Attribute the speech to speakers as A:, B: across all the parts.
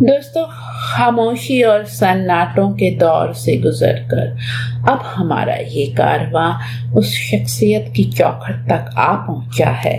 A: دوستو، خاموشی اور سناٹوں کے دور سے گزر کر اب ہمارا یہ کارواں اس شخصیت کی چوکھٹ تک آ پہنچا ہے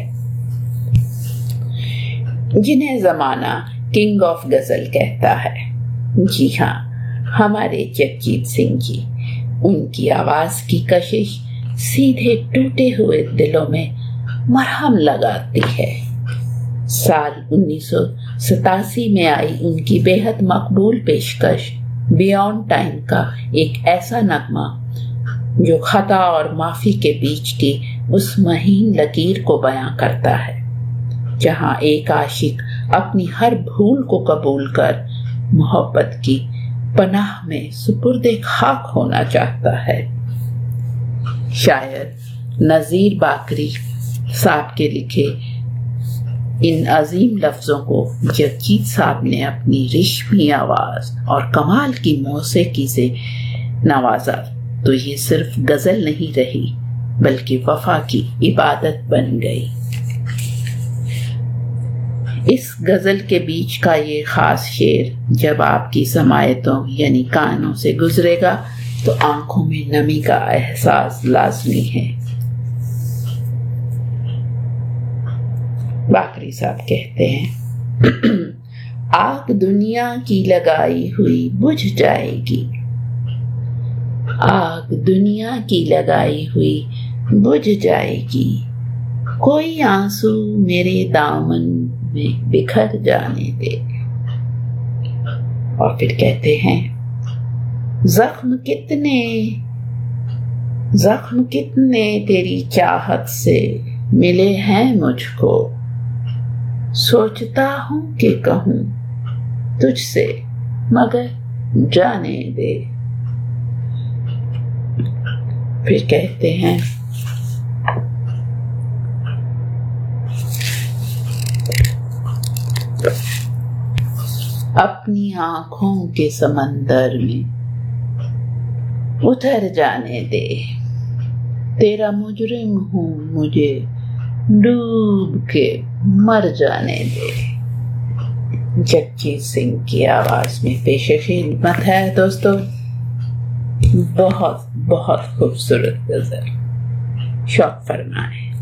A: جنہیں زمانہ کنگ آف غزل کہتا ہے۔ جی ہاں، ہمارے جگجیت سنگھ جی۔ ان کی آواز کی کشش سیدھے ٹوٹے ہوئے دلوں میں مرہم لگاتی ہے۔ سال 1987 میں آئی ان کی بے حد مقبول پیشکش بیانڈ ٹائم کا ایک ایسا نغمہ جو خطا اور معافی کے بیچ کی اس مہین لکیر کو بیان کرتا ہے، جہاں ایک عاشق اپنی ہر بھول کو قبول کر محبت کی پناہ میں سپرد خاک ہونا چاہتا ہے۔ شاعر نذیر باقری صاحب کے لکھے ان عظیم لفظوں کو جگجیت صاحب نے اپنی ریشمی آواز اور کمال کی موسیقی سے نوازا تو یہ صرف غزل نہیں رہی بلکہ وفا کی عبادت بن گئی۔ اس غزل کے بیچ کا یہ خاص شعر جب آپ کی سماعتوں یعنی کانوں سے گزرے گا تو آنکھوں میں نمی کا احساس لازمی ہے۔ باقری صاحب کہتے ہیں، آگ دنیا کی لگائی ہوئی بجھ جائے گی، آگ دنیا کی لگائی ہوئی بجھ جائے گی، کوئی آنسو میرے دامن میں بکھر جانے دے۔ اور پھر کہتے ہیں، زخم کتنے تیری چاہت سے ملے ہیں مجھ کو، سوچتا ہوں کہ کہوں تجھ سے مگر جانے دے۔ پھر کہتے ہیں، اپنی آنکھوں کے سمندر میں اتر جانے دے، تیرا مجرم ہوں مجھے ڈوب کے مر جانے دے۔ جگجیت سنگھ کی آواز میں پیش خدمت ہے دوستو بہت بہت خوبصورت غزل، شوق فرمائیں۔